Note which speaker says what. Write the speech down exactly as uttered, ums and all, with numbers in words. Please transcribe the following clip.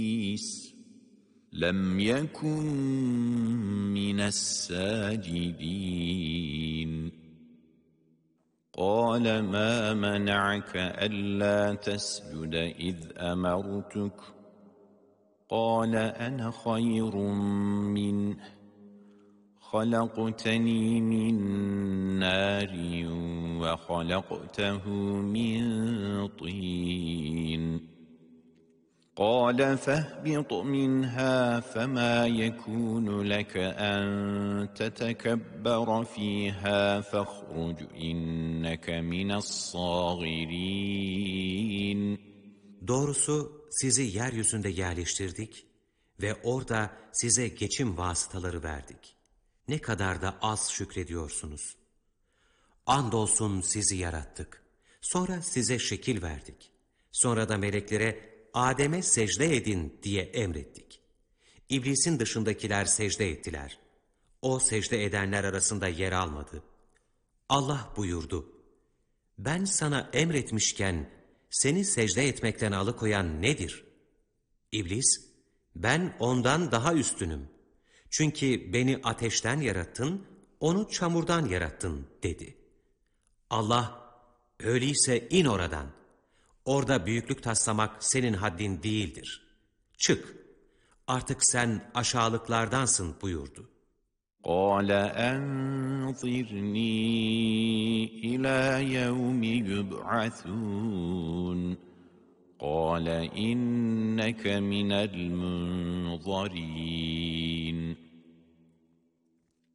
Speaker 1: لم يكن من الساجدين قال ما منعك ألا تسجد إذ أمرتك قال أنا خير منه خلقتني من نار وخلقته من طين قال فاهبط منها فما يكون لك أن تتكبر فيها فاخرج إنك من الصاغرين.
Speaker 2: Doğrusu sizi yeryüzünde yerleştirdik ve orada size geçim vasıtaları verdik. Ne kadar da az şükrediyorsunuz. Andolsun sizi yarattık. Sonra size şekil verdik. Sonra da meleklere Adem'e secde edin diye emrettik. İblisin dışındakiler secde ettiler. O secde edenler arasında yer almadı. Allah buyurdu: ben sana emretmişken seni secde etmekten alıkoyan nedir? İblis, ben ondan daha üstünüm. Çünkü beni ateşten yarattın, onu çamurdan yarattın dedi. Allah, öyleyse in oradan. Orada büyüklük taslamak senin haddin değildir. Çık, artık sen aşağılıklardansın buyurdu.
Speaker 1: قَالَ أَنْظِرْنِي إِلَى يَوْمِ يُبْعَثُونَ قَالَ إِنَّكَ مِنَ الْمُنْظَرِينَ